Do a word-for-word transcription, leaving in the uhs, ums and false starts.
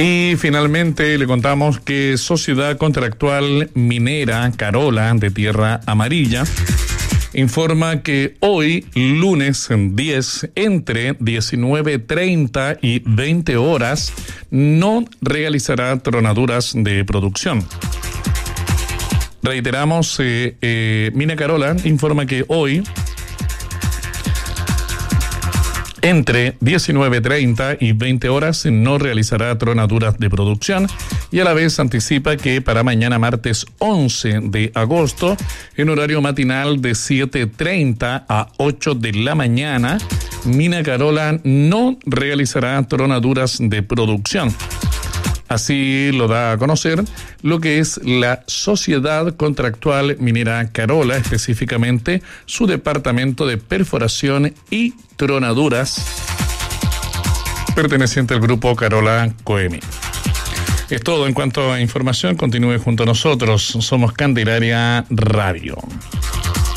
Y finalmente le contamos que Sociedad Contractual Minera Carola de Tierra Amarilla informa que hoy, lunes diez, entre diecinueve treinta y veinte horas, no realizará tronaduras de producción. Reiteramos, eh, eh, Mina Carola informa que hoy, entre diecinueve treinta y veinte horas, no realizará tronaduras de producción, y a la vez anticipa que para mañana martes once de agosto, en horario matinal de siete treinta a ocho de la mañana, Mina Carola no realizará tronaduras de producción. Así lo da a conocer lo que es la Sociedad Contractual Minera Carola, específicamente su departamento de perforación y tronaduras, perteneciente al grupo Carola Coemi. Es todo en cuanto a información. Continúe junto a nosotros. Somos Candelaria Radio.